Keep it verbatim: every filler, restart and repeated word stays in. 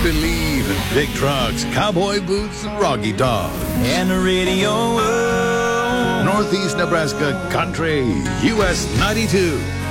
believe in big trucks, cowboy boots, and Rocky Dog. And the radio. Oh. Northeast Nebraska Country, U S ninety-two.